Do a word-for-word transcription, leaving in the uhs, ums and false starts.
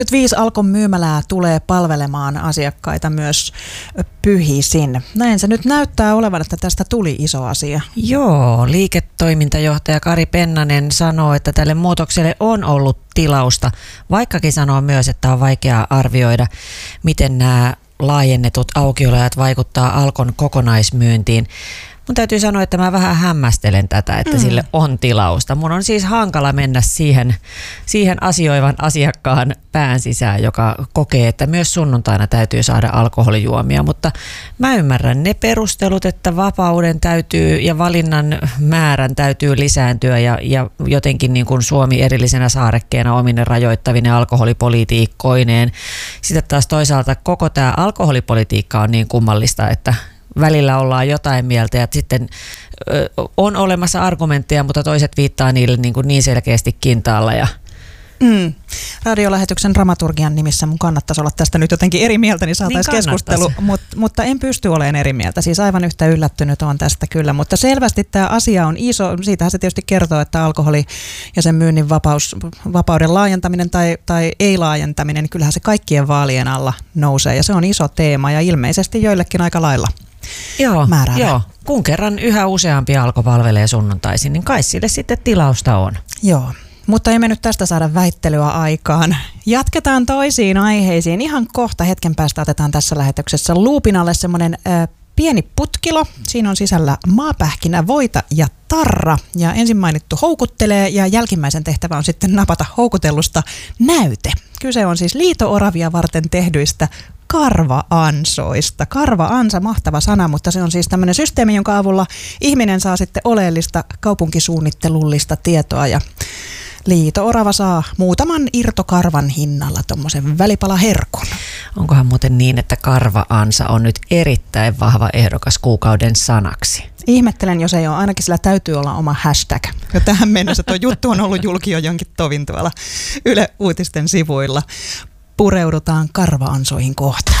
Viisi Alkon myymälää tulee palvelemaan asiakkaita myös pyhisin. Näin se nyt näyttää olevan, että tästä tuli iso asia. Joo, liiketoimintajohtaja Kari Pennanen sanoo, että tälle muutokselle on ollut tilausta, vaikkakin sanoo myös, että on vaikea arvioida, miten nämä laajennetut aukioloajat vaikuttaa Alkon kokonaismyyntiin. Mun täytyy sanoa, että mä vähän hämmästelen tätä, että mm. sille on tilausta. Mun on siis hankala mennä siihen, siihen asioivan asiakkaan pään sisään, joka kokee, että myös sunnuntaina täytyy saada alkoholijuomia. Mutta mä ymmärrän ne perustelut, että vapauden täytyy ja valinnan määrän täytyy lisääntyä ja, ja jotenkin niin kuin Suomi erillisenä saarekkeena omine rajoittavine alkoholipolitiikkoineen. Sitten taas toisaalta koko tämä alkoholipolitiikka on niin kummallista, että välillä ollaan jotain mieltä ja sitten ö, on olemassa argumentteja, mutta toiset viittaa niille niin, kuin niin selkeästi kintaalla. Ja mm. Radiolähetyksen dramaturgian nimissä mun kannattaisi olla tästä nyt jotenkin eri mieltä, niin saataisiin niin keskustelu, Mut, mutta en pysty olemaan eri mieltä. Siis aivan yhtä yllättynyt on tästä kyllä, mutta selvästi tämä asia on iso. Siitähän se tietysti kertoo, että alkoholi ja sen myynnin vapaus, vapauden laajentaminen tai, tai ei laajentaminen, niin kyllähän se kaikkien vaalien alla nousee ja se on iso teema ja ilmeisesti joillekin aika lailla. Joo, joo, kun kerran yhä useampi Alko palvelee sunnuntaisin, niin kai sille sitten tilausta on. Joo, mutta emme nyt tästä saada väittelyä aikaan. Jatketaan toisiin aiheisiin. Ihan kohta hetken päästä otetaan tässä lähetyksessä luupin alle semmoinen äh, pieni putkilo. Siinä on sisällä maapähkinä, voita ja tarra. Ja ensin mainittu houkuttelee ja jälkimmäisen tehtävä on sitten napata houkutellusta näyte. Kyse on siis liito-oravia varten tehdyistä karva-ansoista. Karva-ansa, mahtava sana, mutta se on siis tämmöinen systeemi, jonka avulla ihminen saa sitten oleellista kaupunkisuunnittelullista tietoa ja liito-orava saa muutaman irtokarvan hinnalla tommosen välipalaherkun. Onkohan muuten niin, että karva-ansa on nyt erittäin vahva ehdokas kuukauden sanaksi? Ihmettelen, jos ei ole. Ainakin sillä täytyy olla oma hashtag. Jo tähän mennessä tuo juttu on ollut julki jo jonkin tovin tuolla Yle Uutisten sivuilla. Pureudutaan karva-ansoihin kohta.